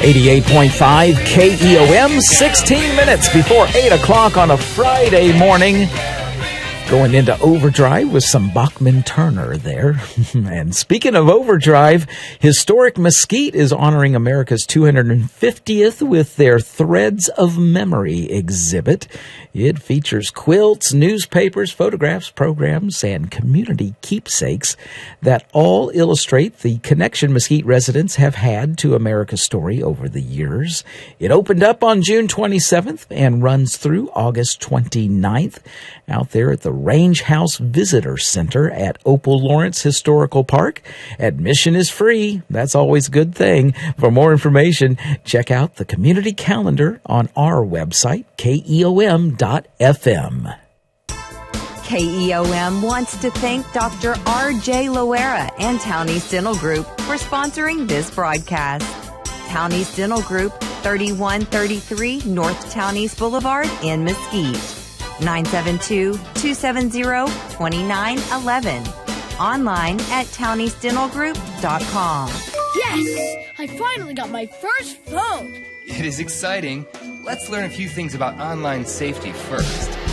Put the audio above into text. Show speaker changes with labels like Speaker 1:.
Speaker 1: 88.5 KEOM, 16 minutes before 8 o'clock on a Friday morning. Going into overdrive with some Bachman Turner there. And speaking of overdrive, Historic Mesquite is honoring America's 250th with their Threads of Memory exhibit. It features quilts, newspapers, photographs, programs, and community keepsakes that all illustrate the connection Mesquite residents have had to America's story over the years. It opened up on June 27th and runs through August 29th out there at the Range House Visitor Center at Opal Lawrence Historical Park. Admission is free. That's always a good thing. For more information, check out the community calendar on our website, KEOM.FM.
Speaker 2: KEOM wants to thank Dr. R.J. Loera and Townie's Dental Group for sponsoring this broadcast. Townie's Dental Group, 3133 North Townies Boulevard in Mesquite. 972-270-2911. Online at towniesdentalgroup.com.
Speaker 3: Yes! I finally got my first phone!
Speaker 4: It is exciting. Let's learn a few things about online safety first.